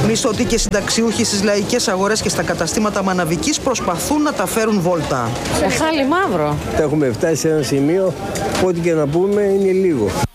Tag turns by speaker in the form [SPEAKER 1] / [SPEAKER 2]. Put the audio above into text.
[SPEAKER 1] Μισθωτοί και συνταξιούχοι στις λαϊκές αγορές και στα καταστήματα Μαναβικής προσπαθούν να τα φέρουν βόλτα.
[SPEAKER 2] Σε χάλι μαύρο.
[SPEAKER 3] Έχουμε φτάσει σε ένα σημείο που ό,τι και να πούμε είναι λίγο.